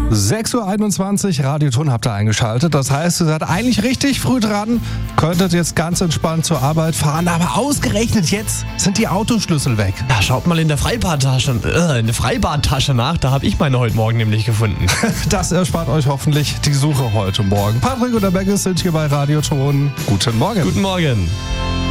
6.21 Uhr, Radioton habt ihr eingeschaltet. Das heißt, ihr seid eigentlich richtig früh dran, könntet jetzt ganz entspannt zur Arbeit fahren, aber ausgerechnet jetzt sind die Autoschlüssel weg. Ja, schaut mal in der Freibadtasche nach, da habe ich meine heute Morgen nämlich gefunden. Das erspart euch hoffentlich die Suche heute Morgen. Patrick und der Beckes sind hier bei Radioton. Guten Morgen. Guten Morgen.